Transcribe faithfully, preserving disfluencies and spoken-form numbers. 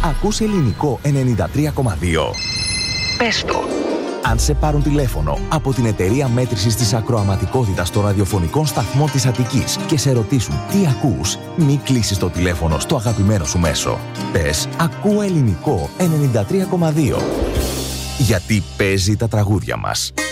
Ακούς ελληνικό ενενήντα τρία κόμμα δύο. Πες το. Αν σε πάρουν τηλέφωνο από την εταιρεία μέτρησης της ακροαματικότητας των ραδιοφωνικών σταθμών της Αττικής και σε ρωτήσουν τι ακούς, μην κλείσεις το τηλέφωνο στο αγαπημένο σου μέσο. Πες «Ακούω ελληνικό ενενήντα τρία κόμμα δύο». Γιατί παίζει τα τραγούδια μας.